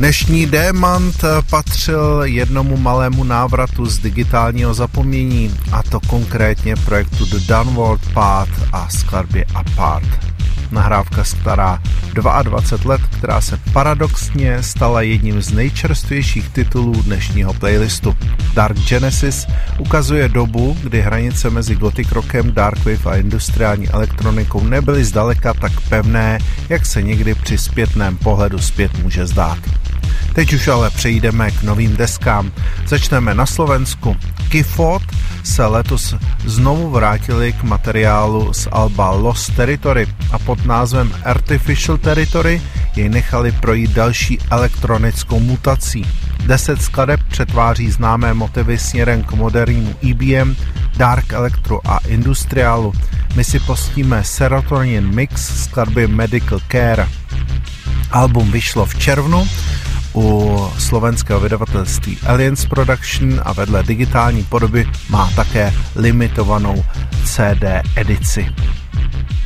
Dnešní Démant patřil jednomu malému návratu z digitálního zapomnění, a to konkrétně projektu The Downward Path a skladbě Apart. Nahrávka stará 22 let, která se paradoxně stala jedním z nejčerstvějších titulů dnešního playlistu. Dark Genesis ukazuje dobu, kdy hranice mezi gothic rockem, darkwave a industriální elektronikou nebyly zdaleka tak pevné, jak se někdy při zpětném pohledu zpět může zdát. Teď už ale přejdeme k novým deskám. Začneme na Slovensku. Kyfot se letos znovu vrátili k materiálu z alba Lost Territory a pod názvem Artificial Territory jej nechali projít další elektronickou mutací. 10 skladeb přetváří známé motivy směrem k modernímu EBM, dark electro a industriálu. My si pustíme Serotonin Mix skladby Medical Care. Album vyšlo v červnu u slovenského vydavatelství Aliens Production a vedle digitální podoby má také limitovanou CD edici.